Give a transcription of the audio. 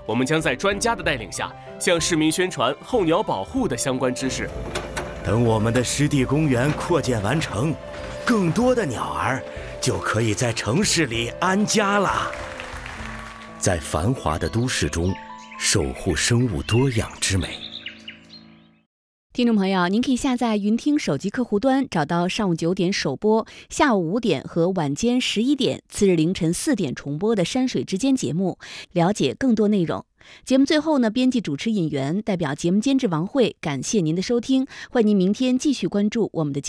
我们将在专家的带领下，向市民宣传候鸟保护的相关知识。 等我们的湿地公园扩建完成，更多的鸟儿就可以在城市里安家了。在繁华的都市中，守护生物多样之美。 听众朋友，您可以下载云听手机客户端，找到上午9点首播、下午5点和晚间11点、次日凌晨4点重播的山水之间节目，了解更多内容。节目最后呢，编辑主持尹源代表节目监制王慧，感谢您的收听，欢迎您明天继续关注我们的节目。